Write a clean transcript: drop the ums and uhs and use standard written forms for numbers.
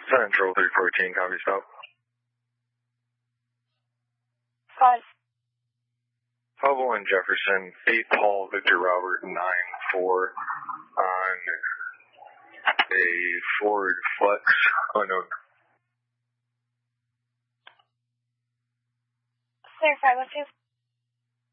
Central 314, copy stop. 5. Hubble and Jefferson, 8 Paul, Victor Robert, 9-4 on a Ford Flex, unknown. Clear 512.